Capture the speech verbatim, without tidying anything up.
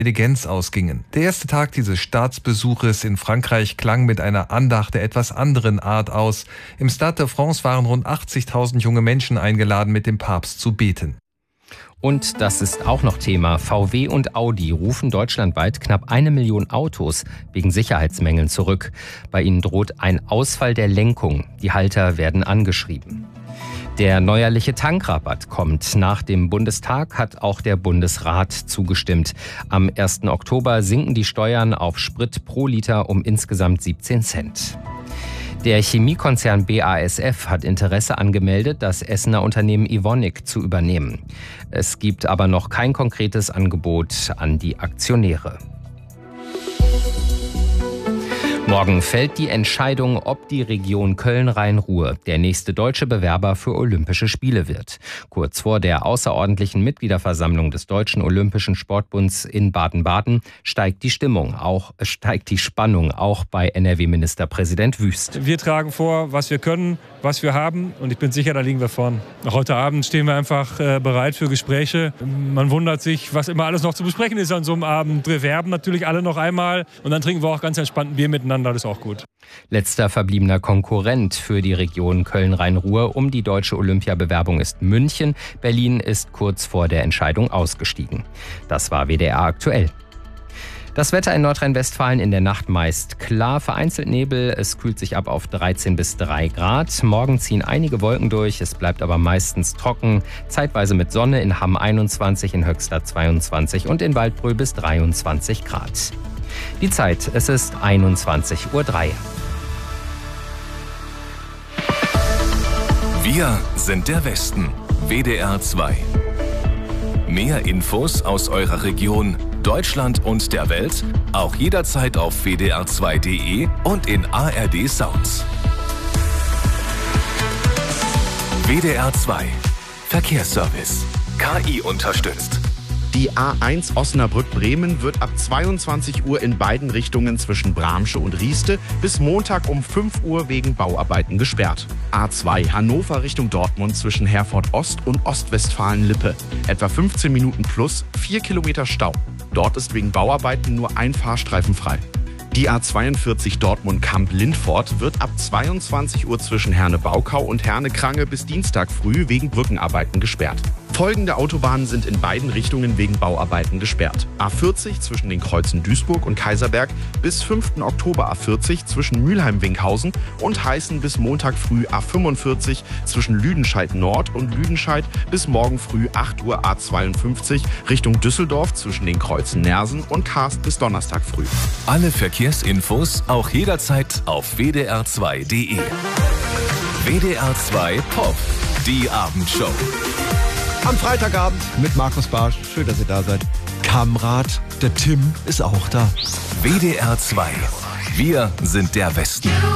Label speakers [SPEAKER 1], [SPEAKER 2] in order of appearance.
[SPEAKER 1] Intelligenz ausgingen. Der erste Tag dieses Staatsbesuches in Frankreich klang mit einer Andacht der etwas anderen Art aus. Im Stade de France waren rund achtzigtausend junge Menschen eingeladen, mit dem Papst zu beten.
[SPEAKER 2] Und das ist auch noch Thema. V W und Audi rufen deutschlandweit knapp eine Million Autos wegen Sicherheitsmängeln zurück. Bei ihnen droht ein Ausfall der Lenkung. Die Halter werden angeschrieben. Der neuerliche Tankrabatt kommt. Nach dem Bundestag hat auch der Bundesrat zugestimmt. Am ersten Oktober sinken die Steuern auf Sprit pro Liter um insgesamt siebzehn Cent. Der Chemiekonzern B A S F hat Interesse angemeldet, das Essener Unternehmen Evonik zu übernehmen. Es gibt aber noch kein konkretes Angebot an die Aktionäre. Morgen fällt die Entscheidung, ob die Region Köln-Rhein-Ruhr der nächste deutsche Bewerber für Olympische Spiele wird. Kurz vor der außerordentlichen Mitgliederversammlung des Deutschen Olympischen Sportbunds in Baden-Baden steigt die Stimmung, auch steigt die Spannung, auch bei N R W-Ministerpräsident Wüst.
[SPEAKER 3] Wir tragen vor, was wir können, was wir haben, und ich bin sicher, da liegen wir vorn. Auch heute Abend stehen wir einfach äh, bereit für Gespräche. Man wundert sich, was immer alles noch zu besprechen ist an so einem Abend. Wir werben natürlich alle noch einmal und dann trinken wir auch ganz entspannt ein Bier miteinander. Das ist auch gut.
[SPEAKER 2] Letzter verbliebener Konkurrent für die Region Köln-Rhein-Ruhr um die deutsche Olympiabewerbung ist München. Berlin ist kurz vor der Entscheidung ausgestiegen. Das war W D R aktuell. Das Wetter in Nordrhein-Westfalen in der Nacht meist klar, vereinzelt Nebel, es kühlt sich ab auf dreizehn bis drei Grad. Morgen ziehen einige Wolken durch, es bleibt aber meistens trocken, zeitweise mit Sonne, in Hamm einundzwanzig, in Höxter zweiundzwanzig und in Waldbröl bis dreiundzwanzig Grad. Die Zeit, es ist einundzwanzig Uhr drei.
[SPEAKER 4] Wir sind der Westen, W D R zwei. Mehr Infos aus eurer Region, Deutschland und der Welt, auch jederzeit auf w d r zwei punkt d e und in A R D Sounds. W D R zwei Verkehrsservice. K I unterstützt.
[SPEAKER 5] Die A eins Osnabrück-Bremen wird ab zweiundzwanzig Uhr in beiden Richtungen zwischen Bramsche und Rieste bis Montag um fünf Uhr wegen Bauarbeiten gesperrt. A zwei Hannover Richtung Dortmund zwischen Herford Ost und Ostwestfalen-Lippe. Etwa fünfzehn Minuten plus vier Kilometer Stau. Dort ist wegen Bauarbeiten nur ein Fahrstreifen frei. Die A zweiundvierzig Dortmund-Kamp-Lindfort wird ab zweiundzwanzig Uhr zwischen Herne-Baukau und Herne-Krange bis Dienstag früh wegen Brückenarbeiten gesperrt. Folgende Autobahnen sind in beiden Richtungen wegen Bauarbeiten gesperrt. A vierzig zwischen den Kreuzen Duisburg und Kaiserberg bis fünften Oktober A vierzig zwischen Mülheim-Winkhausen und Heißen bis Montag früh A fünfundvierzig zwischen Lüdenscheid Nord und Lüdenscheid bis morgen früh acht Uhr A zweiundfünfzig Richtung Düsseldorf zwischen den Kreuzen Nersen und Karst bis Donnerstag früh.
[SPEAKER 4] Alle Verkehrsinfos auch jederzeit auf w d r zwei punkt d e. W D R zwei Pop, die Abendshow.
[SPEAKER 6] Am Freitagabend mit Markus Barsch. Schön, dass ihr da seid. Kamrat, der Tim ist auch da.
[SPEAKER 4] W D R zwei. Wir sind der Westen.